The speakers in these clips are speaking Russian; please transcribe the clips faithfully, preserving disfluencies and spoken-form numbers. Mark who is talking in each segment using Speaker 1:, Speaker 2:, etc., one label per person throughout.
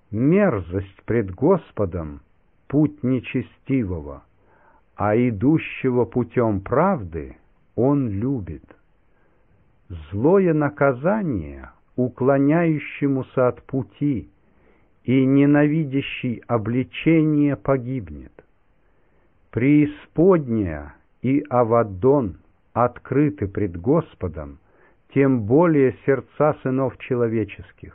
Speaker 1: Мерзость пред Господом — путь нечестивого, а идущего путем правды Он любит. Злое наказание уклоняющемуся от пути и ненавидящий обличение погибнет. Преисподняя и Авадон открыты пред Господом, тем более сердца сынов человеческих.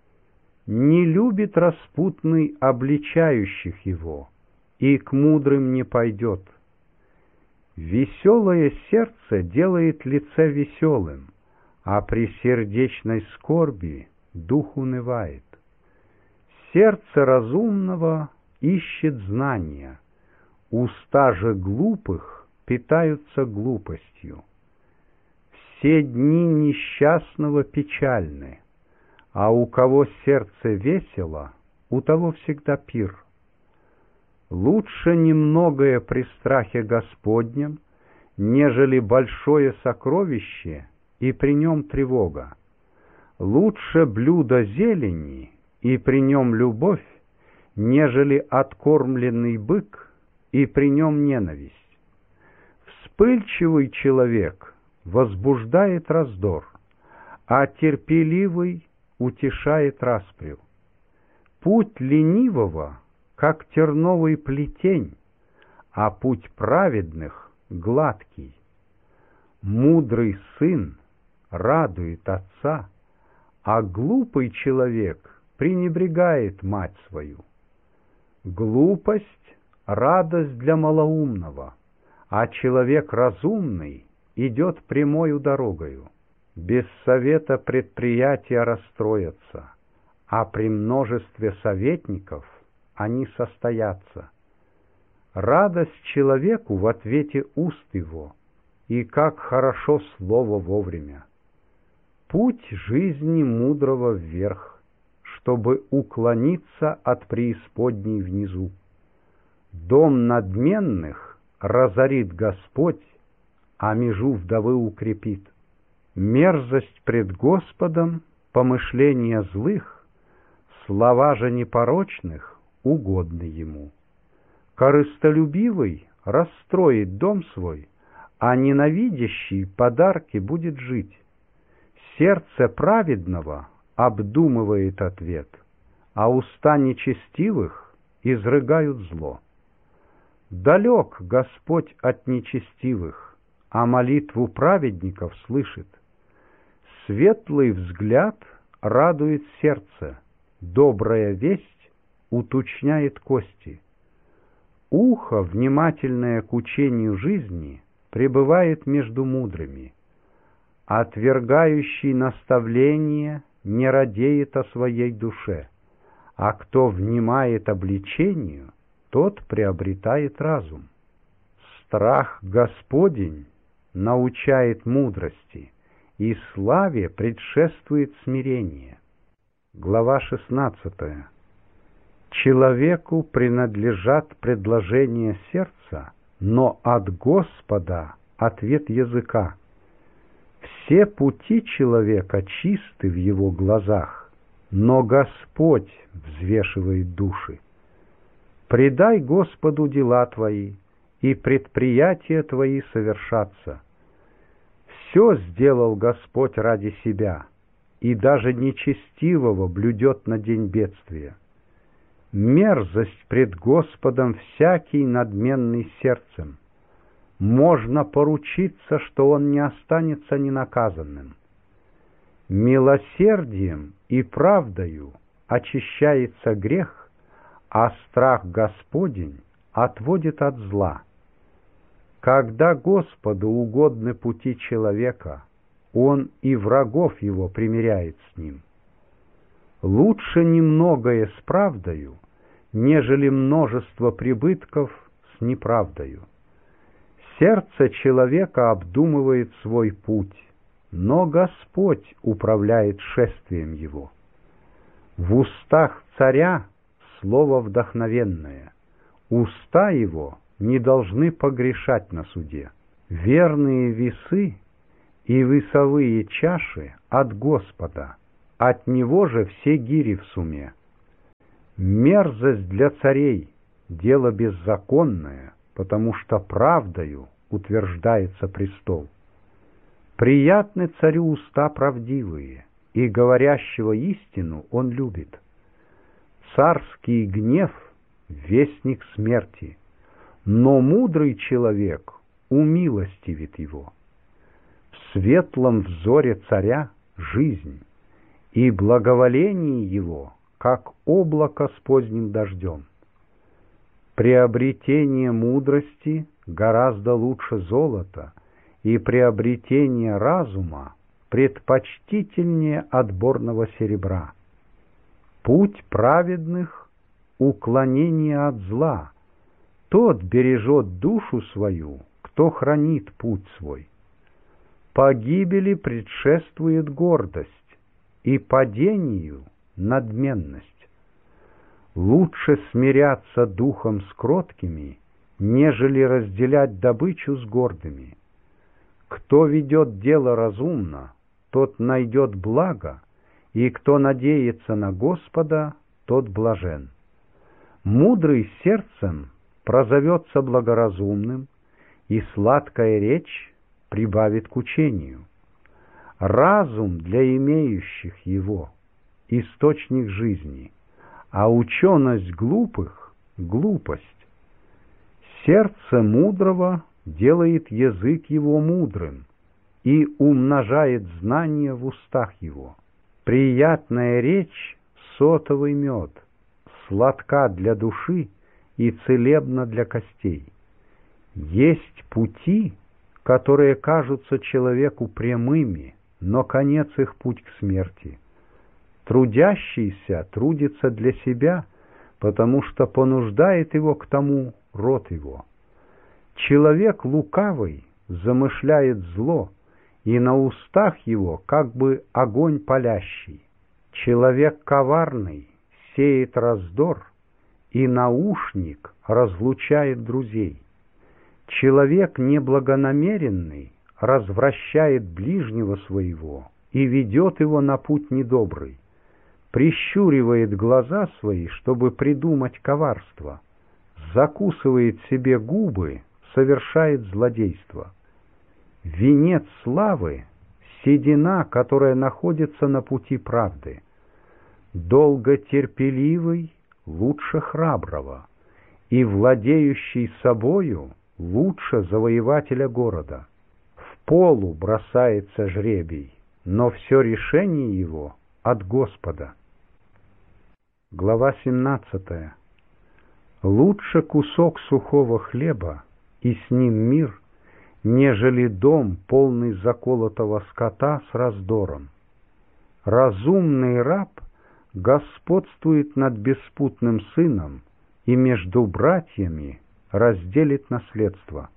Speaker 1: Не любит распутный обличающих его, и к мудрым не пойдет. Веселое сердце делает лице веселым, а при сердечной скорби дух унывает. Сердце разумного ищет знания, уста же глупых питаются глупостью. Все дни несчастного печальны, а у кого сердце весело, у того всегда пир. Лучше немногое при страхе Господнем, нежели большое сокровище и при нем тревога. Лучше блюдо зелени и при нем любовь, нежели откормленный бык и при нем ненависть. Вспыльчивый человек возбуждает раздор, а терпеливый утешает распрю. Путь ленивого, как терновый плетень, а путь праведных гладкий. Мудрый сын радует отца, а глупый человек пренебрегает мать свою. Глупость — радость для малоумного, а человек разумный идет прямою дорогою. Без совета предприятия расстроятся, а при множестве советников они состоятся. Радость человеку в ответе уст его, и как хорошо слово вовремя. Путь жизни мудрого вверх, чтобы уклониться от преисподней внизу. Дом надменных разорит Господь, а межу вдовы укрепит. Мерзость пред Господом — помышления злых, слова же непорочных угодны Ему. Корыстолюбивый расстроит дом свой, а ненавидящий подарки будет жить. Сердце праведного обдумывает ответ, а уста нечестивых изрыгают зло. Далек Господь от нечестивых, а молитву праведников слышит. Светлый взгляд радует сердце, добрая весть уточняет кости. Ухо, внимательное к учению жизни, пребывает между мудрыми. Отвергающий наставление не радеет о своей душе, а кто внимает обличению, тот приобретает разум. Страх Господень научает мудрости, и славе предшествует смирение. Глава шестнадцатая. Человеку принадлежат предложения сердца, но от Господа ответ языка. Все пути человека чисты в его глазах, но Господь взвешивает души. Предай Господу дела твои, и предприятия твои совершатся. Все сделал Господь ради себя, и даже нечестивого блюдет на день бедствия. Мерзость пред Господом всякий надменный сердцем. Можно поручиться, что он не останется ненаказанным. Милосердием и правдою очищается грех, а страх Господень отводит от зла. Когда Господу угодны пути человека, Он и врагов его примиряет с ним. Лучше немногое с правдою, нежели множество прибытков с неправдою. Сердце человека обдумывает свой путь, но Господь управляет шествием его. В устах царя слово вдохновенное, уста его не должны погрешать на суде. Верные весы и весовые чаши от Господа, от Него же все гири в суме. Мерзость для царей — дело беззаконное, потому что правдою утверждается престол. Приятны царю уста правдивые, и говорящего истину он любит. Царский гнев — вестник смерти, но мудрый человек умилостивит его. В светлом взоре царя жизнь, и благоволение его, как облако с поздним дождем. Приобретение мудрости гораздо лучше золота, и приобретение разума предпочтительнее отборного серебра. Путь праведных — уклонение от зла. Тот бережет душу свою, кто хранит путь свой. Погибели предшествует гордость, и падению — надменность. Лучше смиряться духом с кроткими, нежели разделять добычу с гордыми. Кто ведет дело разумно, тот найдет благо, и кто надеется на Господа, тот блажен. Мудрый сердцем прозовется благоразумным, и сладкая речь прибавит к учению. Разум для имеющих его — источник жизни, а ученость глупых — глупость. Сердце мудрого делает язык его мудрым и умножает знания в устах его. Приятная речь — сотовый мед, сладка для души и целебна для костей. Есть пути, которые кажутся человеку прямыми, но конец их путь к смерти. Трудящийся трудится для себя, потому что понуждает его к тому род его. Человек лукавый замышляет зло, и на устах его как бы огонь палящий. Человек коварный сеет раздор, и наушник разлучает друзей. Человек неблагонамеренный развращает ближнего своего и ведет его на путь недобрый, прищуривает глаза свои, чтобы придумать коварство, закусывает себе губы, совершает злодейство. Венец славы — седина, которая находится на пути правды. Долготерпеливый лучше храброго, и владеющий собою лучше завоевателя города. В полу бросается жребий, но все решение его от Господа. Глава семнадцатая. Лучше кусок сухого хлеба и с ним мир, нежели дом, полный заколотого скота с раздором. Разумный раб господствует над беспутным сыном и между братьями разделит наследство.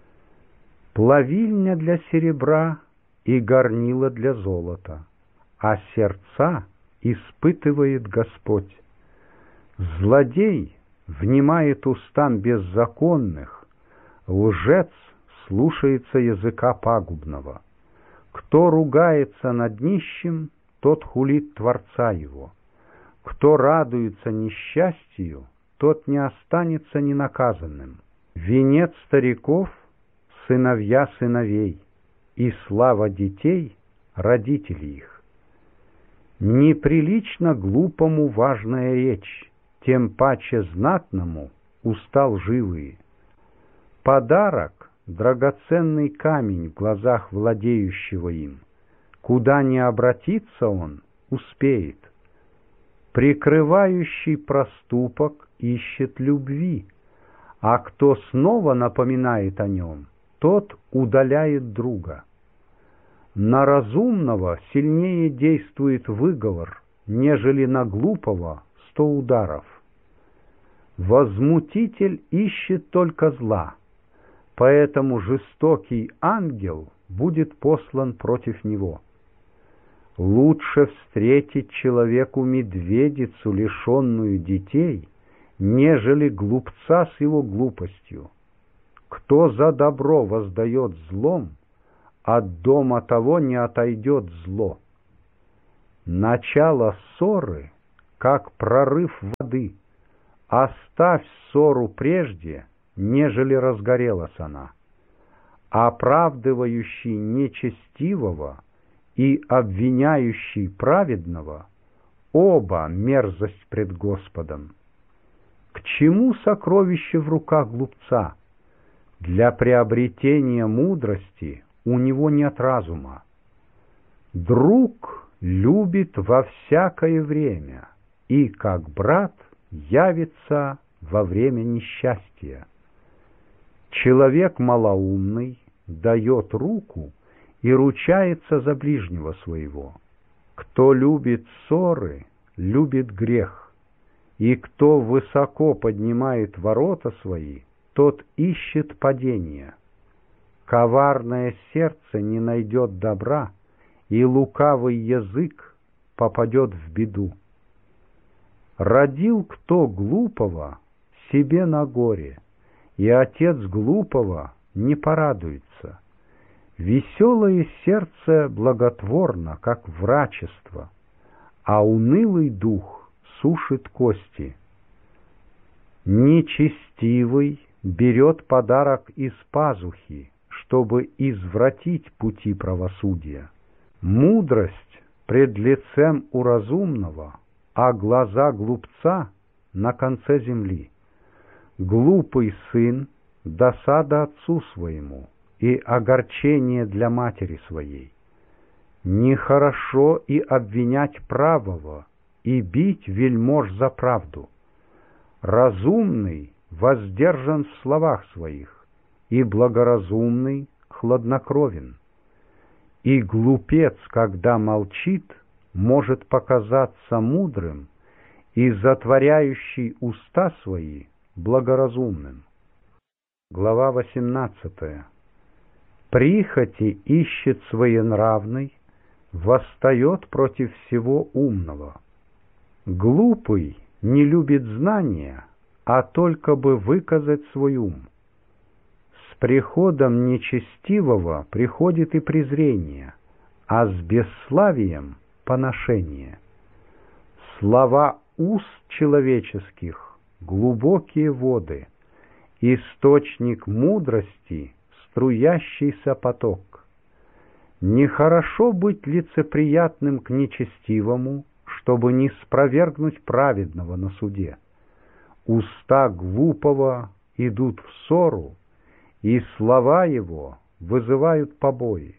Speaker 1: Плавильня для серебра и горнила для золота, а сердца испытывает Господь. Злодей внимает устам беззаконных, лжец слушается языка пагубного. Кто ругается над нищим, тот хулит Творца его. Кто радуется несчастью, тот не останется ненаказанным. Венец стариков — сыновья сыновей, и слава детей — родители их. Неприлично глупому важная речь, тем паче знатному уста лживые. Подарок — драгоценный камень в глазах владеющего им. Куда ни обратится он, успеет. Прикрывающий проступок ищет любви, а кто снова напоминает о нем, тот удаляет друга. На разумного сильнее действует выговор, нежели на глупого сто ударов. Возмутитель ищет только зла, поэтому жестокий ангел будет послан против него. Лучше встретить человеку медведицу, лишенную детей, нежели глупца с его глупостью. Кто за добро воздает злом, от дома того не отойдет зло. Начало ссоры как прорыв воды. Оставь ссору прежде, нежели разгорелась она. Оправдывающий нечестивого и обвиняющий праведного — оба мерзость пред Господом. К чему сокровище в руках глупца? Для приобретения мудрости у него нет разума. Друг любит во всякое время и, как брат, явится во время несчастья. Человек малоумный дает руку и ручается за ближнего своего. Кто любит ссоры, любит грех, и кто высоко поднимает ворота свои, тот ищет падения. Коварное сердце не найдет добра, и лукавый язык попадет в беду. Родил кто глупого себе на горе, и отец глупого не порадуется. Веселое сердце благотворно, как врачество, а унылый дух сушит кости. Нечестивый берет подарок из пазухи, чтобы извратить пути правосудия. Мудрость пред лицем у разумного, а глаза глупца на конце земли. Глупый сын — досада отцу своему и огорчение для матери своей. Нехорошо и обвинять правого, и бить вельмож за правду. Разумный воздержан в словах своих, и благоразумный хладнокровен. И глупец, когда молчит, может показаться мудрым, и затворяющий уста свои благоразумным. Глава восемнадцатая. Прихоти ищет своенравный, восстает против всего умного. Глупый не любит знания, а только бы выказать свой ум. С приходом нечестивого приходит и презрение, а с бесславием — поношение. Слова уст человеческих — глубокие воды, источник мудрости — струящийся поток. Нехорошо быть лицеприятным к нечестивому, чтобы не спровергнуть праведного на суде. Уста глупого идут в ссору, и слова его вызывают побои.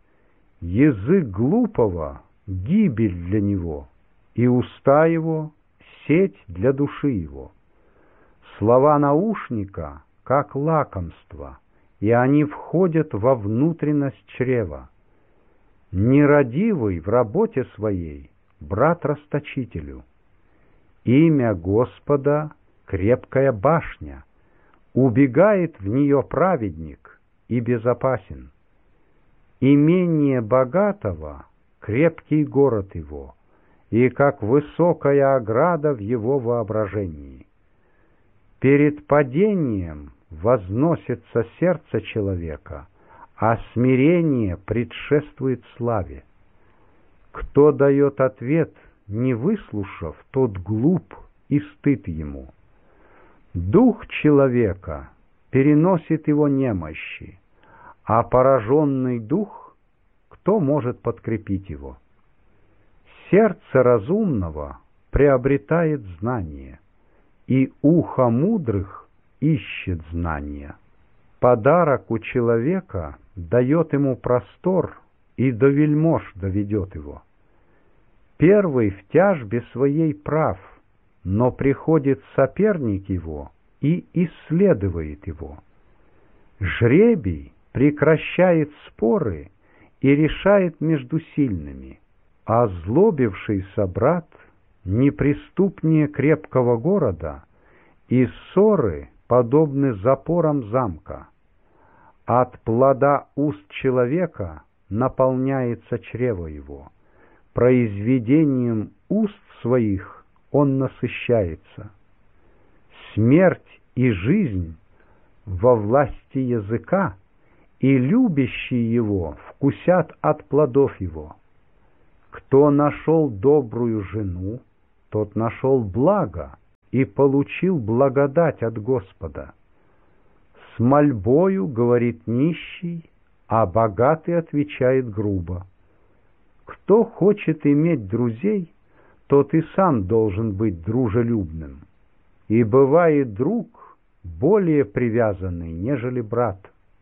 Speaker 1: Язык глупого — гибель для него, и уста его — сеть для души его. Слова наушника — как лакомство, и они входят во внутренность чрева. Нерадивый в работе своей — брат расточителю. Имя Господа — крепкая башня, убегает в нее праведник и безопасен. Имение богатого — крепкий город его, и как высокая ограда в его воображении. Перед падением возносится сердце человека, а смирение предшествует славе. Кто дает ответ, не выслушав, тот глуп и стыд ему. Дух человека переносит его немощи, а пораженный дух, кто может подкрепить его? Сердце разумного приобретает знание, и ухо мудрых ищет знания. Подарок у человека дает ему простор и до вельмож доведет его. Первый в тяжбе своей прав, но приходит соперник его и исследует его. Жребий прекращает споры и решает между сильными, а озлобившийся брат неприступнее крепкого города, и ссоры подобны запорам замка. От плода уст человека наполняется чрево его, произведением уст своих он насыщается. Смерть и жизнь во власти языка, и любящие его вкусят от плодов его. Кто нашел добрую жену, тот нашел благо и получил благодать от Господа. С мольбою говорит нищий, а богатый отвечает грубо. Кто хочет иметь друзей, тот и сам должен быть дружелюбным. И бывает друг более привязанный, нежели брат.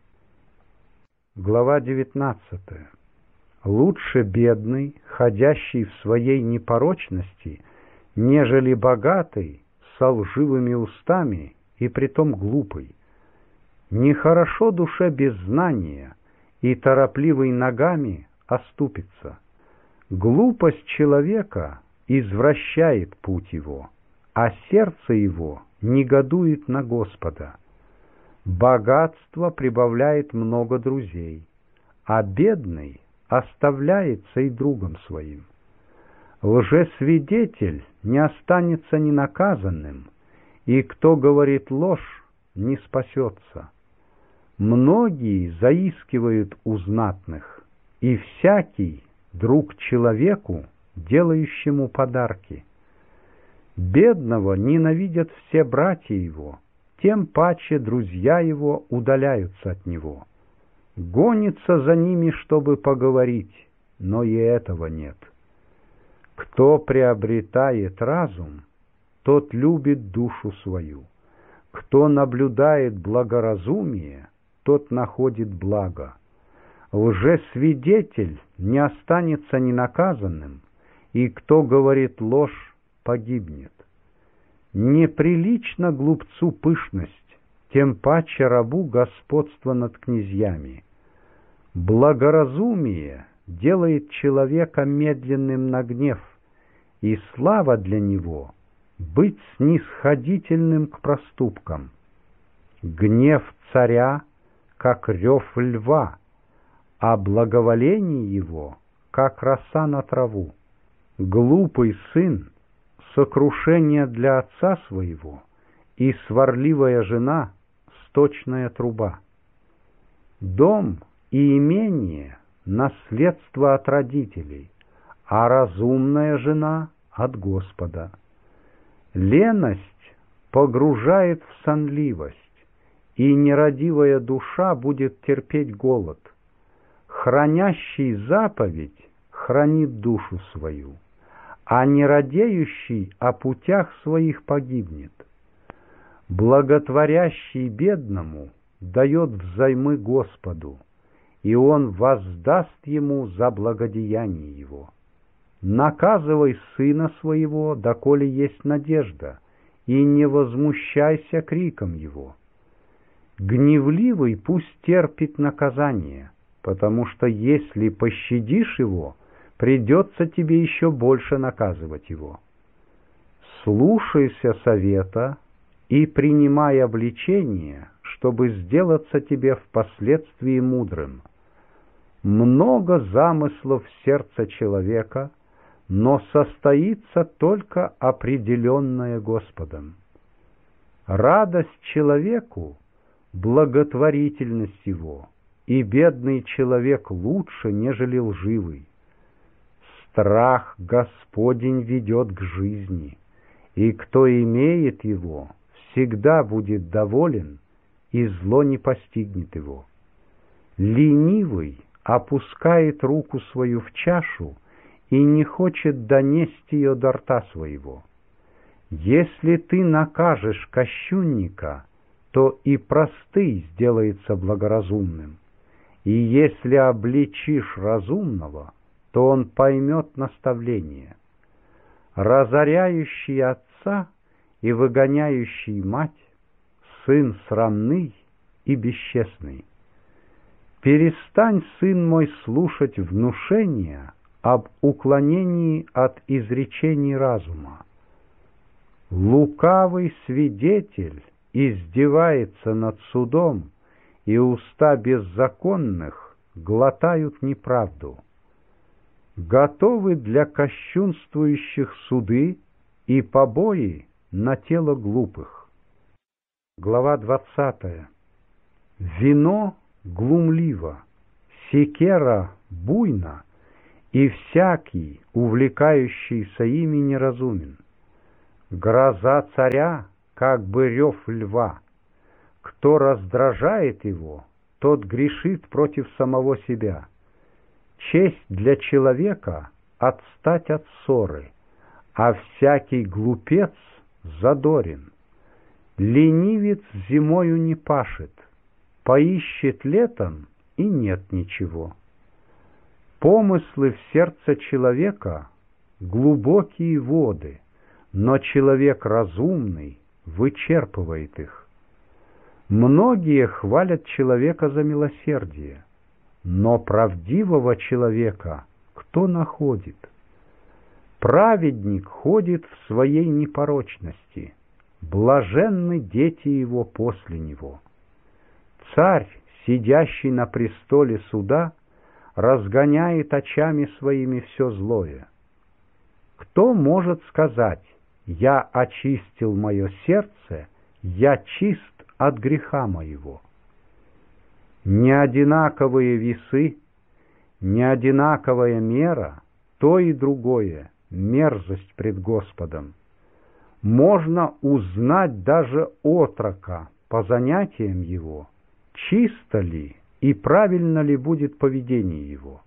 Speaker 1: Глава девятнадцатая. Лучше бедный, ходящий в своей непорочности, нежели богатый, со лживыми устами и притом глупый. Нехорошо душе без знания, и торопливый ногами оступится. Глупость человека извращает путь его, а сердце его негодует на Господа. Богатство прибавляет много друзей, а бедный оставляется и другом своим. Лжесвидетель не останется ненаказанным, и кто говорит ложь, не спасется. Многие заискивают у знатных, и всякий друг человеку, делающему подарки. Бедного ненавидят все братья его, тем паче друзья его удаляются от него. Гонится за ними, чтобы поговорить, но и этого нет. Кто приобретает разум, тот любит душу свою. Кто наблюдает благоразумие, тот находит благо. Лжесвидетель не останется ненаказанным, и кто говорит ложь, погибнет. Неприлично глупцу пышность, тем паче рабу господство над князьями. Благоразумие делает человека медленным на гнев, и слава для него — быть снисходительным к проступкам. Гнев царя, как рев льва, а благоволение его, как роса на траву. Глупый сын — сокрушение для отца своего, и сварливая жена — сточная труба. Дом и имение — наследство от родителей, а разумная жена — от Господа. Леность погружает в сонливость, и нерадивая душа будет терпеть голод. Хранящий заповедь хранит душу свою, а нерадеющий о путях своих погибнет. Благотворящий бедному дает взаймы Господу, и Он воздаст ему за благодеяние его. Наказывай сына своего, доколе есть надежда, и не возмущайся криком его. Гневливый пусть терпит наказание, потому что если пощадишь его, придется тебе еще больше наказывать его. Слушайся совета и принимай обличение, чтобы сделаться тебе впоследствии мудрым. Много замыслов в сердце человека, но состоится только определенное Господом. Радость человеку — благотворительность его, и бедный человек лучше, нежели лживый. Страх Господень ведет к жизни, и кто имеет его, всегда будет доволен, и зло не постигнет его. Ленивый опускает руку свою в чашу и не хочет донести ее до рта своего. Если ты накажешь кощунника, то и простый сделается благоразумным, и если обличишь разумного, то он поймет наставление. Разоряющий отца и выгоняющий мать — сын срамный и бесчестный. Перестань, сын мой, слушать внушения об уклонении от изречений разума. Лукавый свидетель издевается над судом, и уста беззаконных глотают неправду. Готовы для кощунствующих суды и побои на тело глупых. Глава двадцатая. Вино глумливо, секера буйна, и всякий, увлекающийся ими, неразумен. Гроза царя, как бы рев льва. Кто раздражает его, тот грешит против самого себя. Честь для человека — отстать от ссоры, а всякий глупец задорен. Ленивец зимою не пашет, поищет летом, и нет ничего. Помыслы в сердце человека — глубокие воды, но человек разумный вычерпывает их. Многие хвалят человека за милосердие, но правдивого человека кто находит? Праведник ходит в своей непорочности, блаженны дети его после него. Царь, сидящий на престоле суда, разгоняет очами своими все злое. Кто может сказать: «Я очистил мое сердце, я чист от греха моего»? Не одинаковые весы, не одинаковая мера, то и другое — мерзость пред Господом. Можно узнать даже отрока по занятиям его, чисто ли и правильно ли будет поведение его.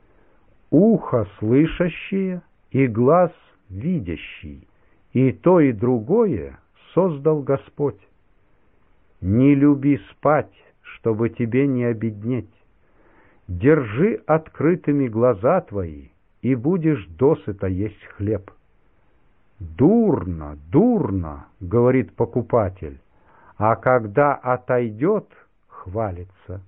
Speaker 1: Ухо слышащее и глаз видящий, и то и другое создал Господь. Не люби спать, чтобы тебе не обеднеть. Держи открытыми глаза твои, и будешь досыта есть хлеб. «Дурно, дурно», — говорит покупатель, а когда отойдет, хвалится.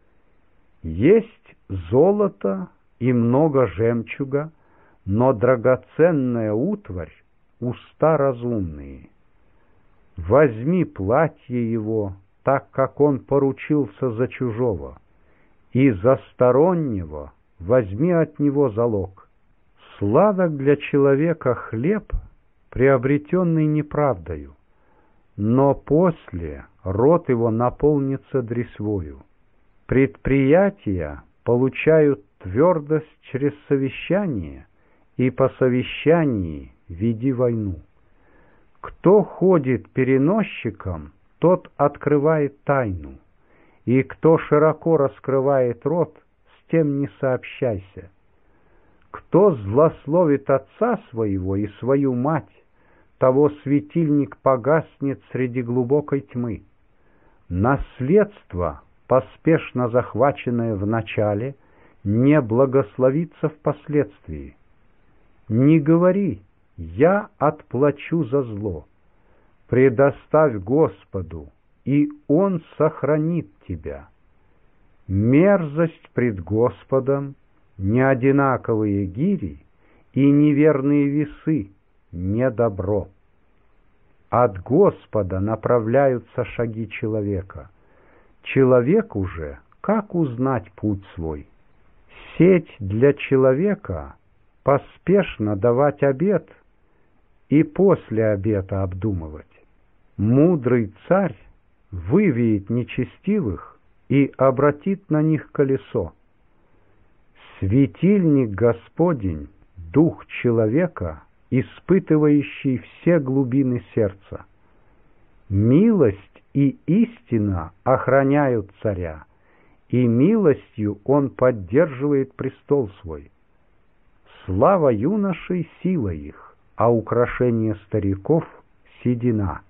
Speaker 1: Есть золото и много жемчуга, но драгоценная утварь — уста разумные. Возьми платье его, так как он поручился за чужого, и за стороннего возьми от него залог. Сладок для человека хлеб, приобретенный неправдою, но после рот его наполнится дресвою. Предприятия получают твердость через совещание, и по совещании веди войну. Кто ходит переносчиком, тот открывает тайну, и кто широко раскрывает рот, с тем не сообщайся. Кто злословит отца своего и свою мать, того светильник погаснет среди глубокой тьмы. Наследство, поспешно захваченное в начале, не благословится впоследствии. Не говори: «Я отплачу за зло». Предоставь Господу, и Он сохранит тебя. Мерзость пред Господом, неодинаковые гири и неверные весы — не добро. От Господа направляются шаги человека. Человек уже, как узнать путь свой? Сеть для человека — поспешно давать обет и после обета обдумывать. Мудрый царь вывеет нечестивых и обратит на них колесо. Светильник Господень — дух человека, испытывающий все глубины сердца. Милость и истина охраняют царя, и милостью он поддерживает престол свой. Слава юношей — сила их, а украшение стариков — седина.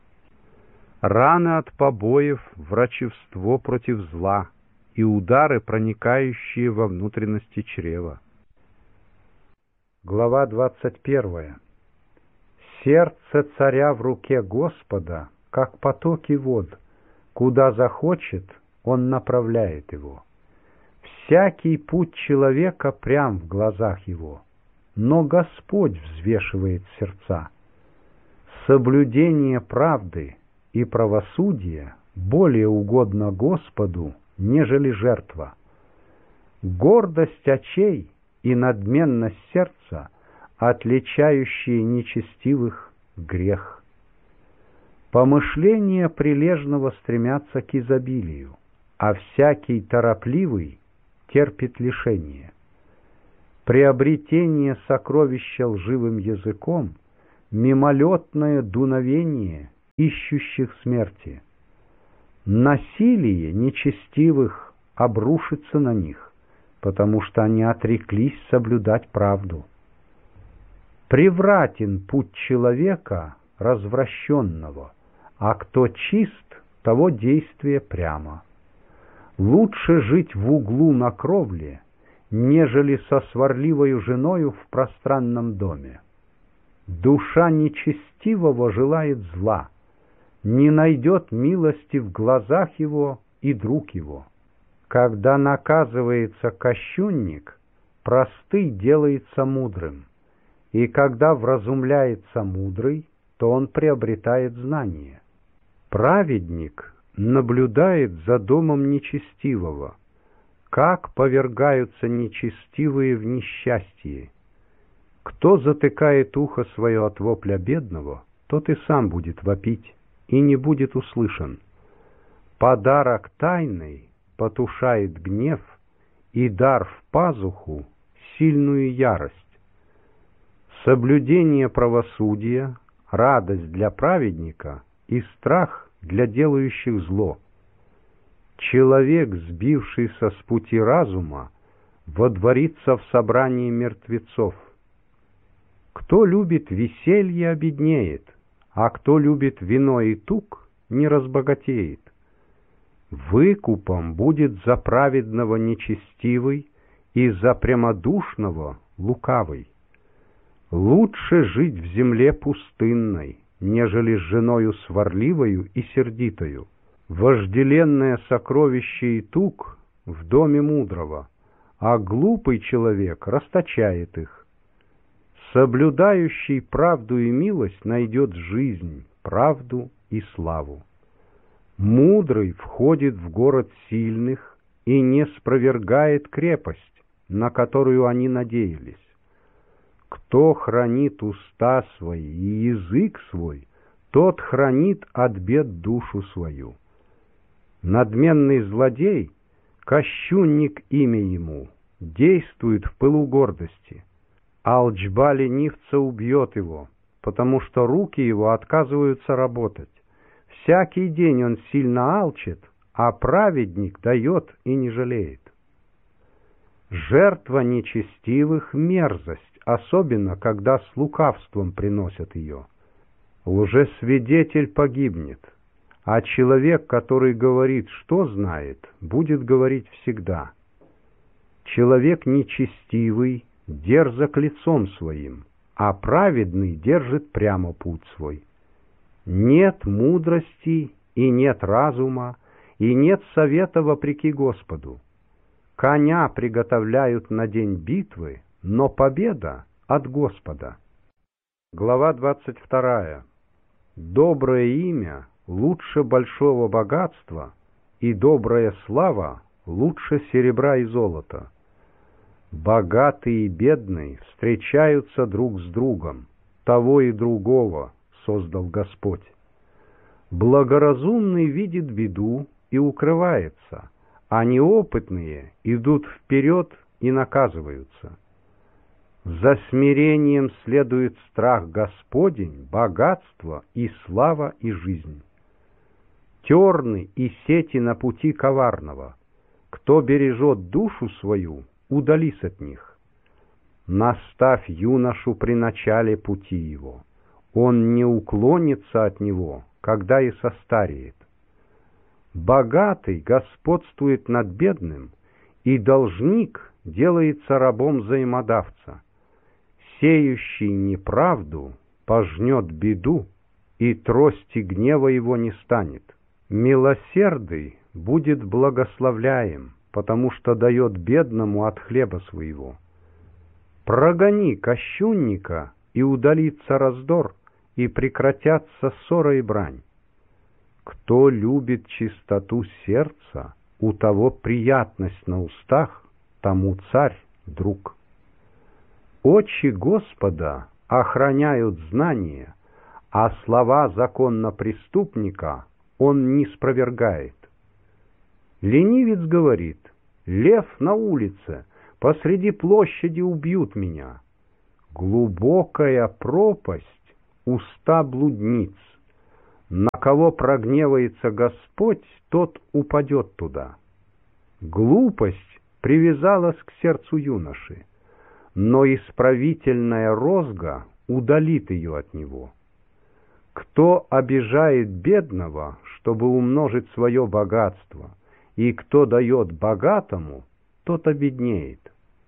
Speaker 1: Раны от побоев — врачевство против зла, и удары, проникающие во внутренности чрева. Глава двадцать первая. Сердце царя в руке Господа, как потоки вод, куда захочет, он направляет его. Всякий путь человека прям в глазах его, но Господь взвешивает сердца. Соблюдение правды и правосудия более угодно Господу, нежели жертва. Гордость очей и надменность сердца, отличающие нечестивых, грех. Помышления прилежного стремятся к изобилию, а всякий торопливый терпит лишение. Приобретение сокровища лживым языком мимолетное дуновение ищущих смерти. Насилие нечестивых обрушится на них, потому что они отреклись соблюдать правду. Превратен путь человека развращенного, а кто чист, того действие прямо. Лучше жить в углу на кровле, нежели со сварливою женою в пространном доме. Душа нечестивого желает зла, не найдет милости в глазах его и друг его. Когда наказывается кощунник, простый делается мудрым, и когда вразумляется мудрый, то он приобретает знание. Праведник наблюдает за домом нечестивого, как повергаются нечестивые в несчастье. Кто затыкает ухо свое от вопля бедного, тот и сам будет вопить, и не будет услышан. Подарок тайный потушает гнев, и дар в пазуху — сильную ярость. Соблюдение правосудия — радость для праведника и страх для делающих зло. Человек, сбившийся с пути разума, водворится в собрании мертвецов. Кто любит веселье, обеднеет, а кто любит вино и тук, не разбогатеет. Выкупом будет за праведного нечестивый и за прямодушного лукавый. Лучше жить в земле пустынной, нежели с женою сварливою и сердитою. Вожделенное сокровище и тук в доме мудрого, а глупый человек расточает их. Соблюдающий правду и милость найдет жизнь, правду и славу. Мудрый входит в город сильных и не спровергает крепость, на которую они надеялись. Кто хранит уста свои и язык свой, тот хранит от бед душу свою. Надменный злодей, кощунник имя ему, действует в пылу гордости. Алчба ленивца убьет его, потому что руки его отказываются работать. Всякий день он сильно алчит, а праведник дает и не жалеет. Жертва нечестивых — мерзость, особенно когда с лукавством приносят ее. Лжесвидетель погибнет, а человек, который говорит, что знает, будет говорить всегда. Человек нечестивый дерзок лицом своим, а праведный держит прямо путь свой. Нет мудрости и нет разума, и нет совета вопреки Господу. Коня приготовляют на день битвы, но победа от Господа. Глава двадцать вторая. Доброе имя лучше большого богатства, и добрая слава лучше серебра и золота. Богатый и бедный встречаются друг с другом, того и другого создал Господь. Благоразумный видит беду и укрывается, а неопытные идут вперед и наказываются. За смирением следует страх Господень, богатство и слава и жизнь. Терны и сети на пути коварного. Кто бережет душу свою, удались от них. Наставь юношу при начале пути его. Он не уклонится от него, когда и состареет. Богатый господствует над бедным, и должник делается рабом взаимодавца. Сеющий неправду пожнет беду, и трости гнева его не станет. Милосердый будет благословляем, потому что дает бедному от хлеба своего. Прогони кощунника, и удалится раздор, и прекратятся ссора и брань. Кто любит чистоту сердца, у того приятность на устах, тому царь друг. Очи Господа охраняют знания, а слова законнопреступника он не спровергает. Ленивец говорит: лев на улице, посреди площади убьют меня. Глубокая пропасть уста блудниц. На кого прогневается Господь, тот упадет туда. Глупость привязалась к сердцу юноши, но исправительная розга удалит ее от него. Кто обижает бедного, чтобы умножить свое богатство, и кто дает богатому, тот обеднеет.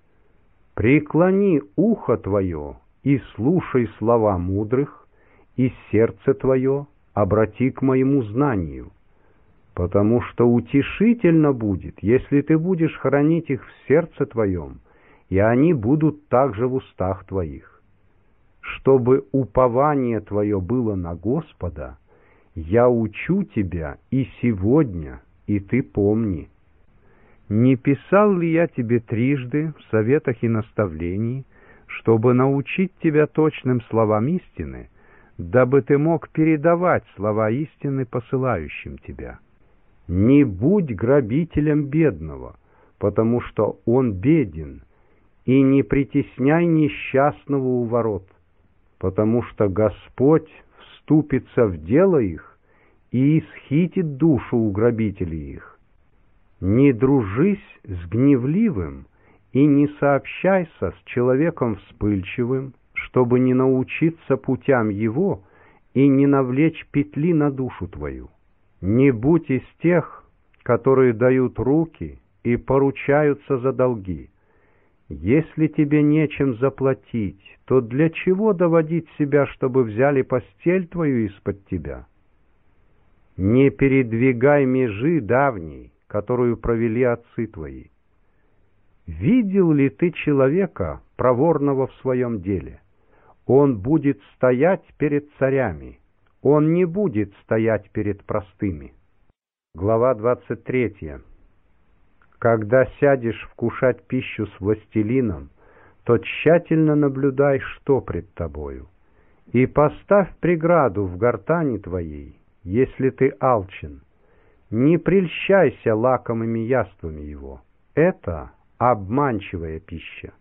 Speaker 1: Преклони ухо твое и слушай слова мудрых, и сердце твое обрати к моему знанию, потому что утешительно будет, если ты будешь хранить их в сердце твоем, и они будут также в устах твоих. Чтобы упование твое было на Господа, я учу тебя и сегодня, и ты помни. Не писал ли я тебе трижды в советах и наставлении, чтобы научить тебя точным словам истины, дабы ты мог передавать слова истины посылающим тебя? Не будь грабителем бедного, потому что он беден, и не притесняй несчастного у ворот, потому что Господь вступится в дело их и исхитит душу у грабителей их. Не дружись с гневливым и не сообщайся с человеком вспыльчивым, чтобы не научиться путям его и не навлечь петли на душу твою. Не будь из тех, которые дают руки и поручаются за долги. Если тебе нечем заплатить, то для чего доводить себя, чтобы взяли постель твою из-под тебя? Не передвигай межи давней, которую провели отцы твои. Видел ли ты человека, проворного в своем деле? Он будет стоять перед царями, он не будет стоять перед простыми. Глава двадцать третья. Когда сядешь вкушать пищу с властелином, то тщательно наблюдай, что пред тобою, и поставь преграду в гортани твоей, если ты алчен. Не прельщайся лакомыми яствами его. Это обманчивая пища.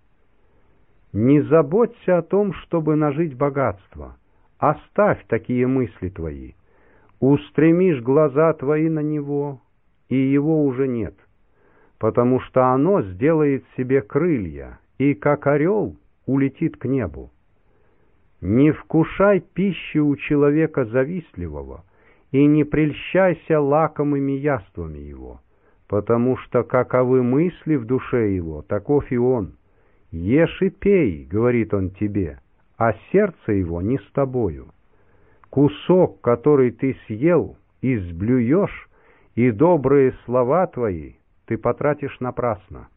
Speaker 1: Не заботься о том, чтобы нажить богатство. Оставь такие мысли твои. Устремишь глаза твои на него, и его уже нет, потому что оно сделает себе крылья, и, как орел, улетит к небу. Не вкушай пищи у человека завистливого, и не прельщайся лакомыми яствами его, потому что каковы мысли в душе его, таков и он. Ешь и пей, говорит он тебе, а сердце его не с тобою. Кусок, который ты съел, изблюешь, и добрые слова твои ты потратишь напрасно.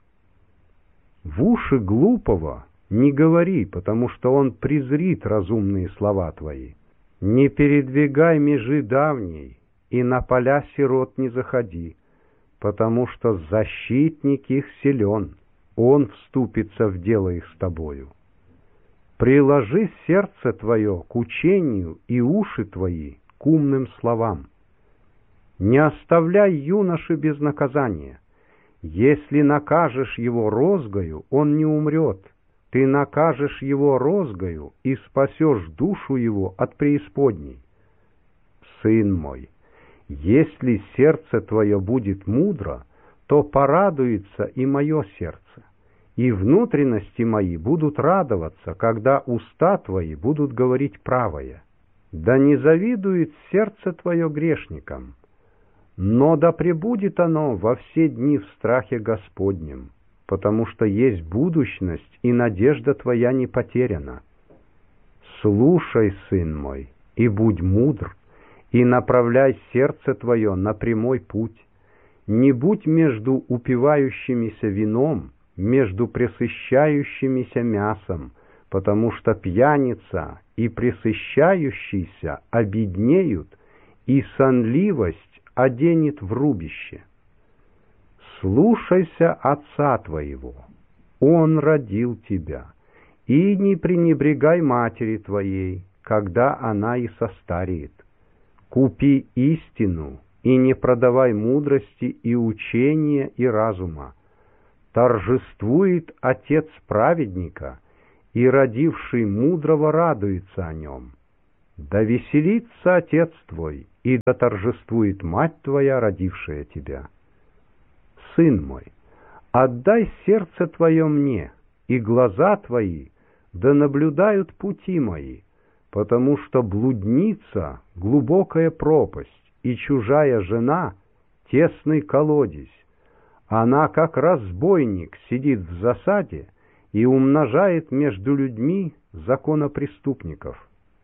Speaker 1: В уши глупого не говори, потому что он презрит разумные слова твои. Не передвигай межи давней, и на поля сирот не заходи, потому что защитник их силен, он вступится в дело их с тобою. Приложи сердце твое к учению и уши твои к умным словам. Не оставляй юноши без наказания. Если накажешь его розгою, он не умрет. Ты накажешь его розгою и спасешь душу его от преисподней. Сын мой, если сердце твое будет мудро, то порадуется и мое сердце, и внутренности мои будут радоваться, когда уста твои будут говорить правое. Да не завидует сердце твое грешникам, но да пребудет оно во все дни в страхе Господнем, потому что есть будущность, и надежда твоя не потеряна. Слушай, сын мой, и будь мудр, и направляй сердце твое на прямой путь. Не будь между упивающимися вином, между пресыщающимися мясом, потому что пьяница и пресыщающийся обеднеют, и сонливость оденет в рубище. Слушайся отца твоего, он родил тебя, и не пренебрегай матери твоей, когда она и состареет. Купи истину, и не продавай мудрости и учения и разума. Торжествует отец праведника, и родивший мудрого радуется о нем. Да веселится отец твой, и да торжествует мать твоя, родившая тебя. Сын мой, отдай сердце твое мне, и глаза твои да наблюдают пути мои, потому что блудница — глубокая пропасть, и чужая жена — тесный колодезь. Она, как разбойник, сидит в засаде и умножает между людьми законопреступников.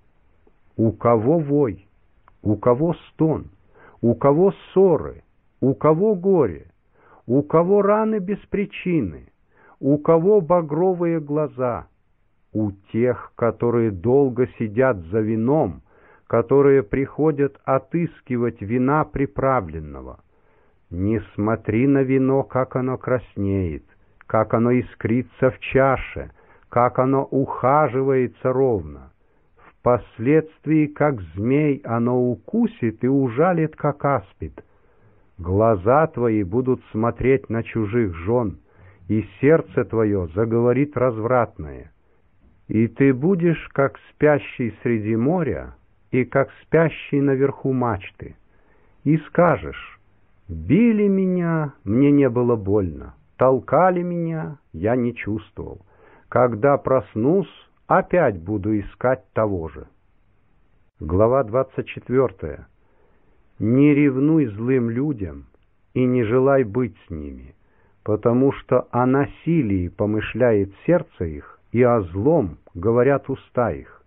Speaker 1: У кого вой, у кого стон, у кого ссоры, у кого горе, у кого раны без причины, у кого багровые глаза, у тех, которые долго сидят за вином, которые приходят отыскивать вина приправленного. Не смотри на вино, как оно краснеет, как оно искрится в чаше, как оно ухаживается ровно. Впоследствии, как змей, оно укусит и ужалит, как аспид. Глаза твои будут смотреть на чужих жен, и сердце твое заговорит развратное. И ты будешь, как спящий среди моря, и как спящий наверху мачты, и скажешь: били меня, мне не было больно, толкали меня, я не чувствовал. Когда проснусь, опять буду искать того же. Глава двадцать четвёртая. Не ревнуй злым людям и не желай быть с ними, потому что о насилии помышляет сердце их, и о злом говорят уста их.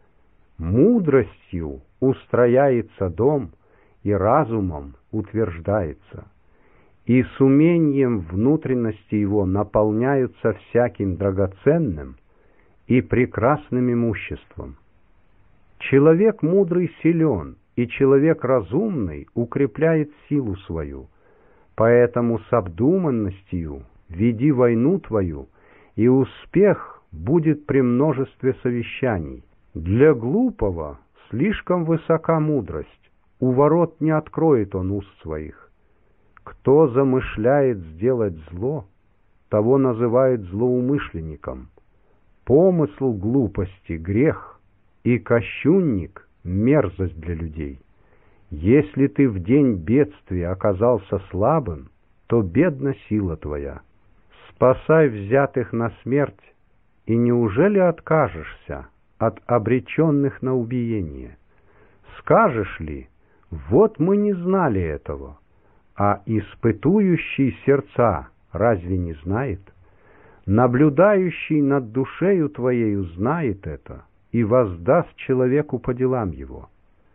Speaker 1: Мудростью устрояется дом, и разумом утверждается, и с умением внутренности его наполняются всяким драгоценным и прекрасным имуществом. Человек мудрый силен, и человек разумный укрепляет силу свою, поэтому с обдуманностью веди войну твою, и успех будет при множестве совещаний. Для глупого слишком высока мудрость, у ворот не откроет он уст своих. Кто замышляет сделать зло, того называют злоумышленником. Помысл глупости — грех, и кощунник — мерзость для людей. Если ты в день бедствия оказался слабым, то бедна сила твоя. Спасай взятых на смерть, и неужели откажешься от обреченных на убиение? Скажешь ли: вот мы не знали этого, а испытующий сердца разве не знает? Наблюдающий над душею твоею знает это и воздаст человеку по делам его.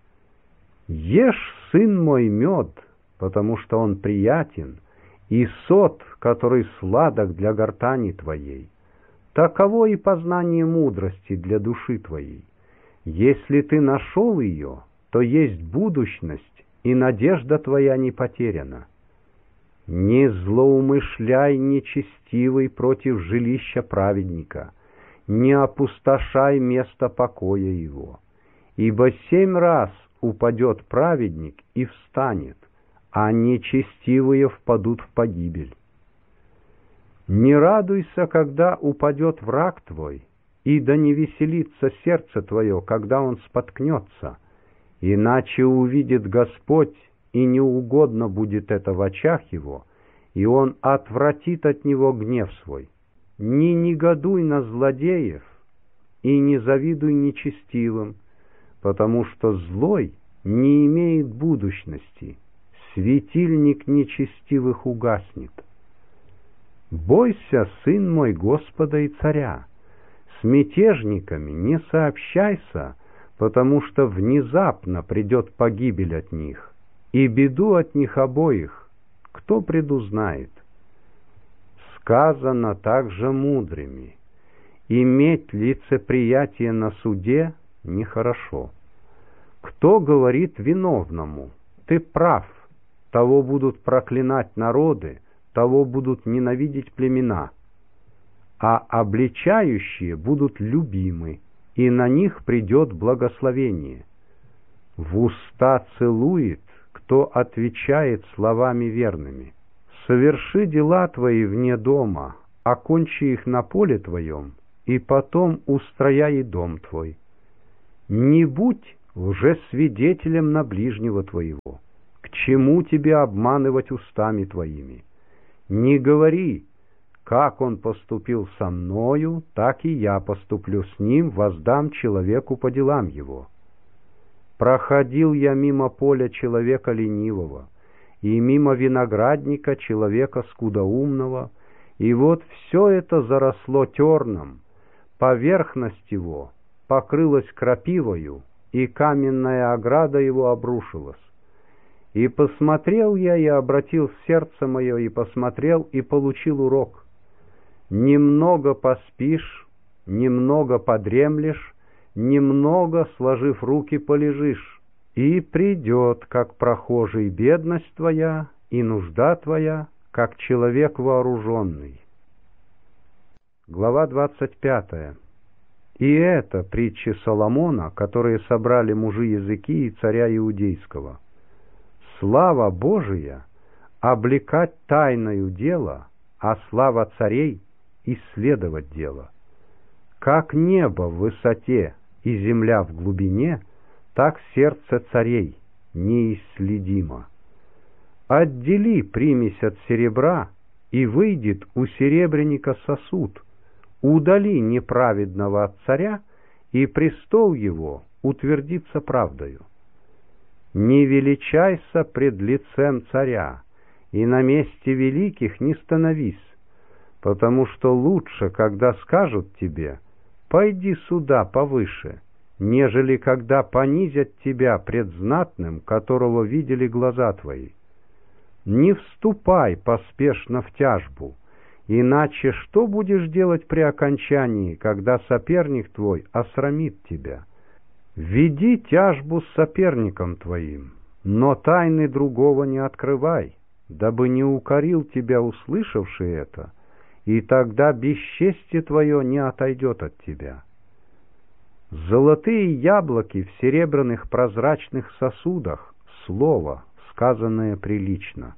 Speaker 1: Ешь, сын мой, мед, потому что он приятен, и сот, который сладок для гортани твоей. Таково и познание мудрости для души твоей. Если ты нашел ее, то есть будущность, и надежда твоя не потеряна. Не злоумышляй, нечестивый, против жилища праведника, не опустошай место покоя его, ибо семь раз упадет праведник и встанет, а нечестивые впадут в погибель. Не радуйся, когда упадет враг твой, и да не веселится сердце твое, когда он споткнется, иначе увидит Господь, и неугодно будет это в очах его, и он отвратит от него гнев свой. Не негодуй на злодеев, и не завидуй нечестивым, потому что злой не имеет будущности, светильник нечестивых угаснет. Бойся, сын мой, Господа и царя, с мятежниками не сообщайся, потому что внезапно придет погибель от них, и беду от них обоих кто предузнает? Сказано также мудрыми: иметь лицеприятие на суде нехорошо. Кто говорит виновному: ты прав, того будут проклинать народы, того будут ненавидеть племена, а обличающие будут любимы, и на них придет благословение. В уста целует, кто отвечает словами верными. Соверши дела твои вне дома, окончи их на поле твоем, и потом устрояй дом твой. Не будь лжесвидетелем на ближнего твоего. К чему тебе обманывать устами твоими? Не говори, как он поступил со мною, так и я поступлю с ним, воздам человеку по делам его. Проходил я мимо поля человека ленивого, и мимо виноградника человека скудоумного, и вот все это заросло терном, поверхность его покрылась крапивою, и каменная ограда его обрушилась. И посмотрел я, и обратил сердце мое, и посмотрел, и получил урок. Немного поспишь, немного подремлешь, немного, сложив руки, полежишь, и придет, как прохожий, бедность твоя, и нужда твоя, как человек вооруженный. Глава двадцать пятая. И это притчи Соломона, которые собрали мужи языки и царя Иудейского. Слава Божия облекать тайною дело, а слава царей исследовать дело. Как небо в высоте и земля в глубине, так сердце царей неисследимо. Отдели примесь от серебра, и выйдет у серебряника сосуд. Удали неправедного от царя, и престол его утвердится правдою. Не величайся пред лицем царя, и на месте великих не становись, потому что лучше, когда скажут тебе: «Пойди сюда повыше», нежели когда понизят тебя пред знатным, которого видели глаза твои. Не вступай поспешно в тяжбу, иначе что будешь делать при окончании, когда соперник твой осрамит тебя? Веди тяжбу с соперником твоим, но тайны другого не открывай, дабы не укорил тебя услышавший это, и тогда бесчестие твое не отойдет от тебя. Золотые яблоки в серебряных прозрачных сосудах — слово, сказанное прилично.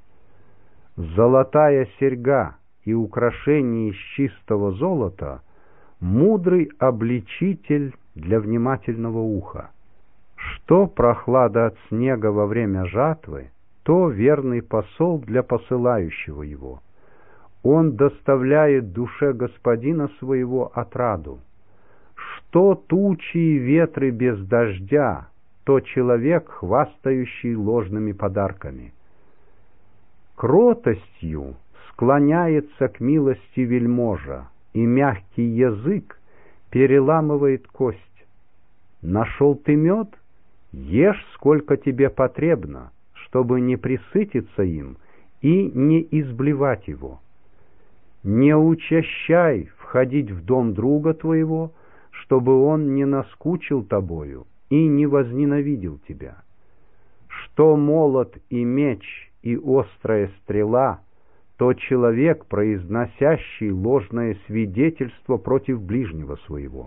Speaker 1: Золотая серьга и украшение из чистого золота — мудрый обличитель для внимательного уха. Что прохлада от снега во время жатвы, то верный посол для посылающего его. Он доставляет душе господина своего отраду. Что тучи и ветры без дождя, то человек, хвастающий ложными подарками. Кротостью склоняется к милости вельможа, и мягкий язык переламывает кость. Нашел ты мед? Ешь, сколько тебе потребно, чтобы не пресытиться им и не изблевать его. Не учащай входить в дом друга твоего, чтобы он не наскучил тобою и не возненавидел тебя. Что молот и меч и острая стрела, то человек, произносящий ложное свидетельство против ближнего своего.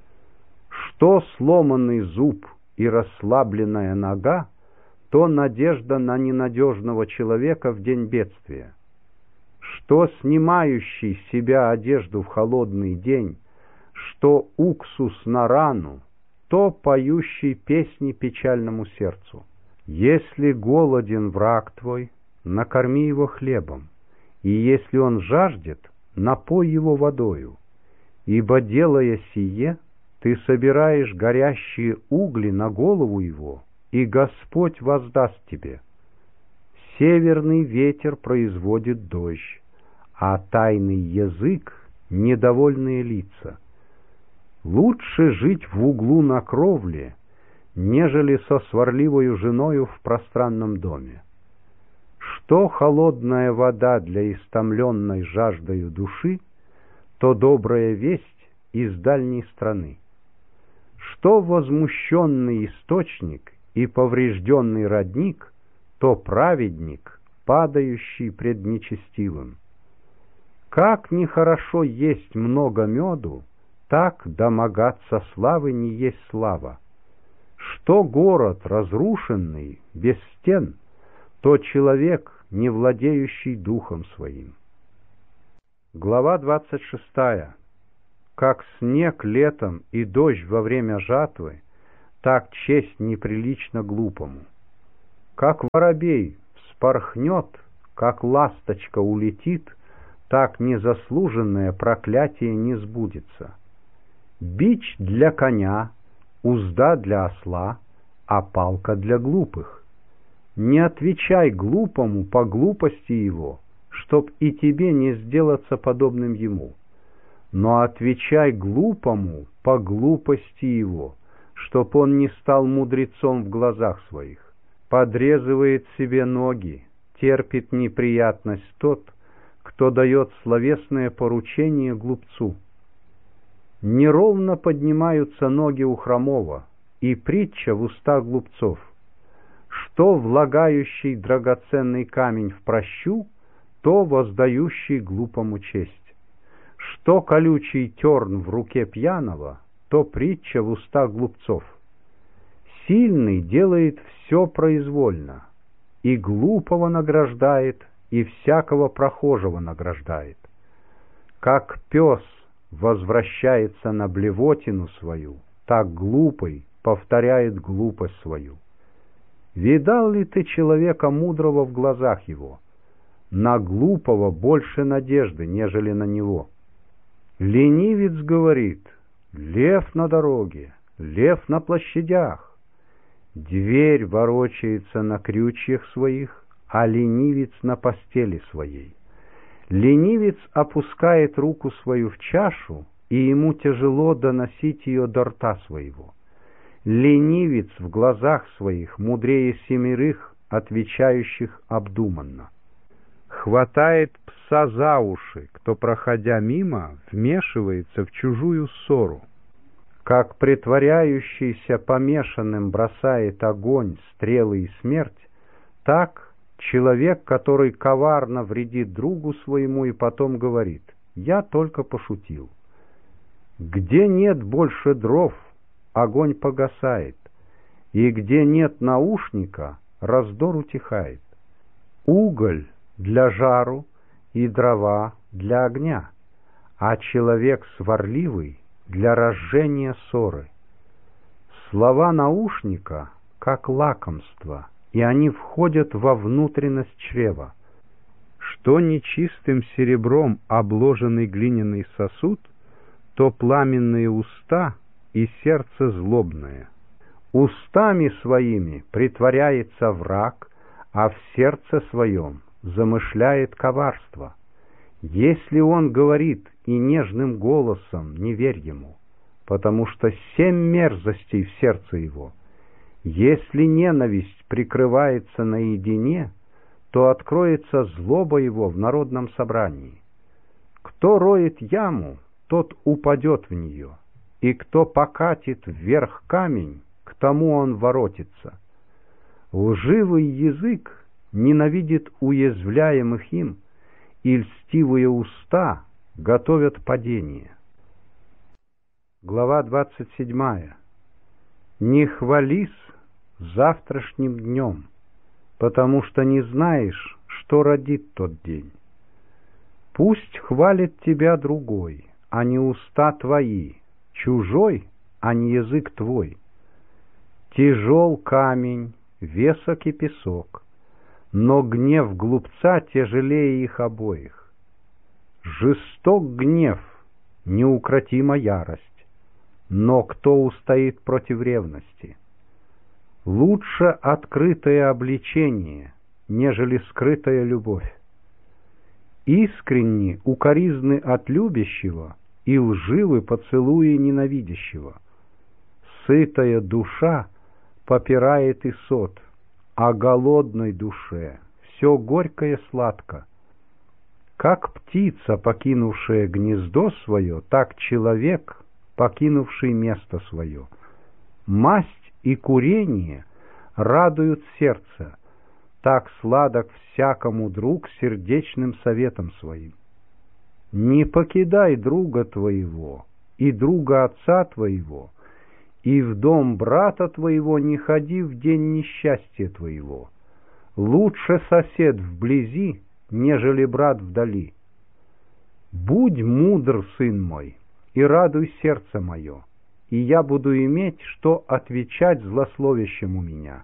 Speaker 1: Что сломанный зуб и расслабленная нога, то надежда на ненадежного человека в день бедствия. Что снимающий с себя одежду в холодный день, что уксус на рану, то поющий песни печальному сердцу. Если голоден враг твой, накорми его хлебом, и если он жаждет, напой его водою, ибо, делая сие, ты собираешь горящие угли на голову его, и Господь воздаст тебе. Северный ветер производит дождь, а тайный язык — недовольные лица. Лучше жить в углу на кровле, нежели со сварливою женою в пространном доме. Что холодная вода для истомленной жаждою души, то добрая весть из дальней страны. Что возмущенный источник и поврежденный родник, то праведник, падающий пред нечестивым. Как нехорошо есть много меду, так домогаться славы не есть слава. Что город разрушенный, без стен, то человек, не владеющий духом своим. Глава двадцать шестая. Как снег летом и дождь во время жатвы, так честь неприлично глупому. Как воробей вспорхнет, как ласточка улетит, так незаслуженное проклятие не сбудется. Бич для коня, узда для осла, а палка для глупых. Не отвечай глупому по глупости его, чтоб и тебе не сделаться подобным ему, но отвечай глупому по глупости его, чтоб он не стал мудрецом в глазах своих. Подрезывает себе ноги, терпит неприятность тот, кто дает словесное поручение глупцу. Неровно поднимаются ноги у хромого, и притча в устах глупцов. Что влагающий драгоценный камень в прощу, то воздающий глупому честь. Что колючий терн в руке пьяного, то притча в устах глупцов. Сильный делает все произвольно, и глупого награждает, и всякого прохожего награждает. Как пес возвращается на блевотину свою, так глупый повторяет глупость свою. Видал ли ты человека мудрого в глазах его? На глупого больше надежды, нежели на него. Ленивец говорит: лев на дороге, лев на площадях. Дверь ворочается на крючьях своих, а ленивец на постели своей. Ленивец опускает руку свою в чашу, и ему тяжело доносить ее до рта своего. Ленивец в глазах своих мудрее семерых, отвечающих обдуманно. Хватает пса за уши, кто, проходя мимо, вмешивается в чужую ссору. Как притворяющийся помешанным бросает огонь, стрелы и смерть, так человек, который коварно вредит другу своему и потом говорит: «Я только пошутил». Где нет больше дров, огонь погасает, и где нет наушника, раздор утихает. Уголь для жару и дрова для огня, а человек сварливый для разжения ссоры. Слова наушника как лакомство, и они входят во внутренность чрева. Что нечистым серебром обложенный глиняный сосуд, то пламенные уста и сердце злобное. Устами своими притворяется враг, а в сердце своем замышляет коварство. Если он говорит и нежным голосом, не верь ему, потому что семь мерзостей в сердце его. Если ненависть прикрывается наедине, то откроется злоба его в народном собрании. Кто роет яму, тот упадет в нее, и кто покатит вверх камень, к тому он воротится. Лживый язык ненавидит уязвляемых им, и льстивые уста готовят падение. Глава двадцать седьмая. Не хвались завтрашним днем, потому что не знаешь, что родит тот день. Пусть хвалит тебя другой, а не уста твои, чужой, а не язык твой. Тяжел камень, весок и песок, но гнев глупца тяжелее их обоих. Жесток гнев, неукротима ярость, но кто устоит против ревности? Лучше открытое обличение, нежели скрытая любовь. Искренни укоризны от любящего и лживы поцелуи ненавидящего. Сытая душа попирает и сот, а голодной душе все горькое сладко. Как птица, покинувшая гнездо свое, так человек, покинувший место свое. Масть и курение радуют сердце, так сладок всякому друг сердечным советом своим. Не покидай друга твоего и друга отца твоего, и в дом брата твоего не ходи в день несчастья твоего. Лучше сосед вблизи, нежели брат вдали. Будь мудр, сын мой, и радуй сердце мое, и я буду иметь, что отвечать злословящему меня.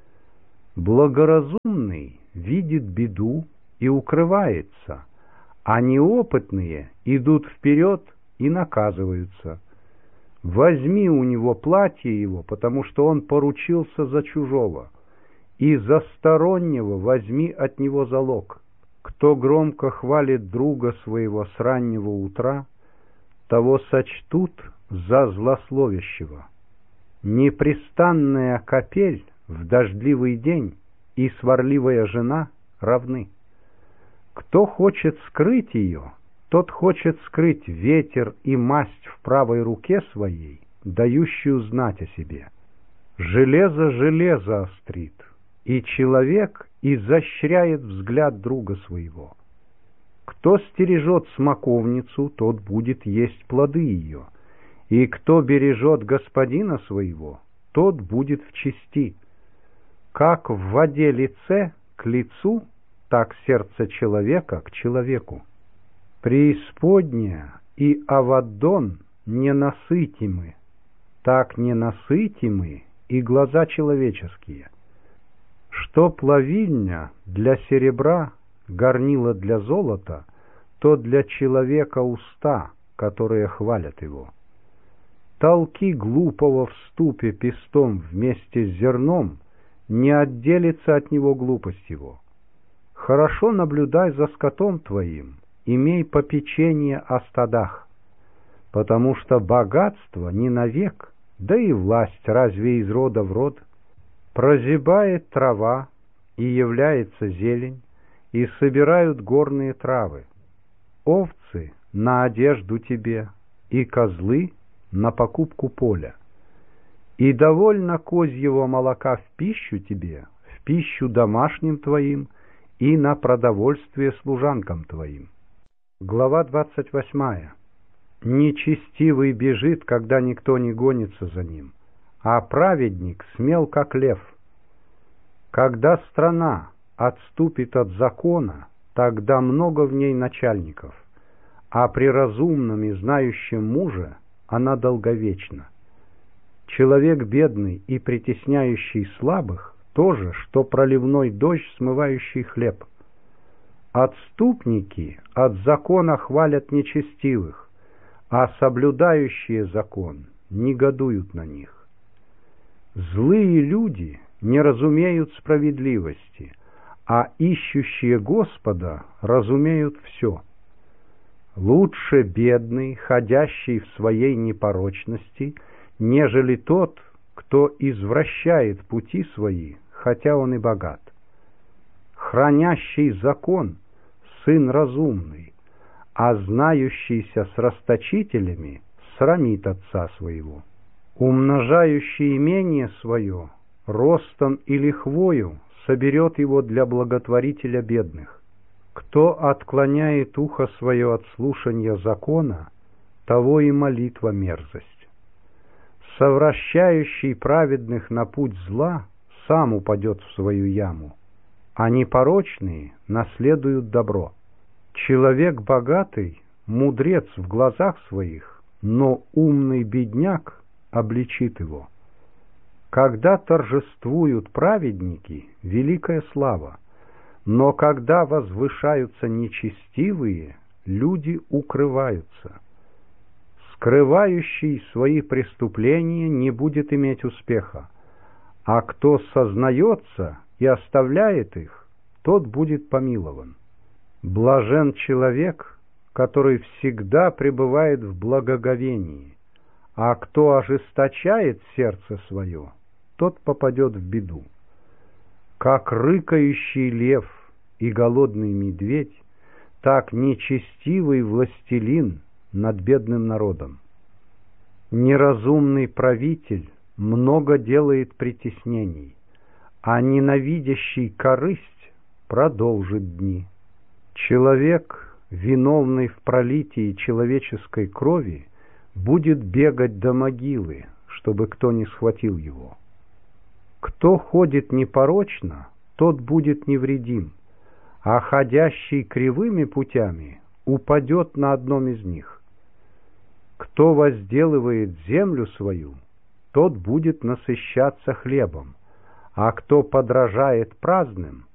Speaker 1: Благоразумный видит беду и укрывается, а неопытные идут вперед и наказываются. Возьми у него платье его, потому что он поручился за чужого, и за стороннего возьми от него залог. Кто громко хвалит друга своего с раннего утра, того сочтут за злословящего. Непрестанная капель в дождливый день и сварливая жена равны. Кто хочет скрыть ее, тот хочет скрыть ветер и масть в правой руке своей, дающую знать о себе. Железо железо острит, и человек изощряет взгляд друга своего. Кто стережет смоковницу, тот будет есть плоды ее, и кто бережет господина своего, тот будет в чести. Как в воде лице к лицу, так сердце человека к человеку. Преисподняя и Аваддон ненасытимы, так ненасытимы и глаза человеческие. Что плавильня для серебра, горнило для золота, то для человека уста, которые хвалят его. Толки глупого в ступе пестом вместе с зерном, не отделится от него глупость его. Хорошо наблюдай за скотом твоим, имей попечение о стадах, потому что богатство не навек, да и власть разве из рода в род. Прозябает трава, и является зелень, и собирают горные травы. Овцы на одежду тебе, и козлы на покупку поля. И довольно козьего молока в пищу тебе, в пищу домашним твоим, и на продовольствие служанкам твоим. Глава двадцать восьмая. Нечестивый бежит, когда никто не гонится за ним, а праведник смел, как лев. Когда страна отступит от закона, тогда много в ней начальников, а при разумном и знающем муже она долговечна. Человек бедный и притесняющий слабых то же, что проливной дождь, смывающий хлеб. Отступники от закона хвалят нечестивых, а соблюдающие закон негодуют на них. Злые люди не разумеют справедливости, а ищущие Господа разумеют все. Лучше бедный, ходящий в своей непорочности, нежели тот, кто извращает пути свои, хотя он и богат. Хранящий закон — сын разумный, а знающийся с расточителями срамит отца своего. Умножающий имение свое ростом и лихвою соберет его для благотворителя бедных. Кто отклоняет ухо свое от слушания закона, того и молитва мерзость. Совращающий праведных на путь зла сам упадет в свою яму, а непорочные наследуют добро. Человек богатый — мудрец в глазах своих, но умный бедняк обличит его. Когда торжествуют праведники, великая слава, но когда возвышаются нечестивые, люди укрываются. Скрывающий свои преступления не будет иметь успеха, а кто сознается и оставляет их, тот будет помилован. Блажен человек, который всегда пребывает в благоговении, а кто ожесточает сердце свое, тот попадет в беду. Как рыкающий лев и голодный медведь, так нечестивый властелин над бедным народом. Неразумный правитель много делает притеснений, а ненавидящий корысть продолжит дни. Человек, виновный в пролитии человеческой крови, будет бегать до могилы, чтобы кто не схватил его. Кто ходит непорочно, тот будет невредим, а ходящий кривыми путями упадет на одном из них. Кто возделывает землю свою, тот будет насыщаться хлебом, а кто подражает праздным,